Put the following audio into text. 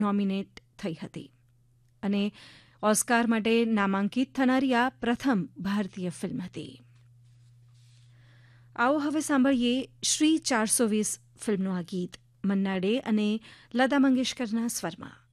Nominate થઈ હતી અને ઓસ્કાર માટે નામાંકિત થનારી આ પ્રથમ ભારતીય ફિલ્મ હતી. આવો હવે સાંભળીએ શ્રી 420 ફિલ્મનું આ ગીત મન્ના ડે અને લતા મંગેશકરના સ્વરમાં.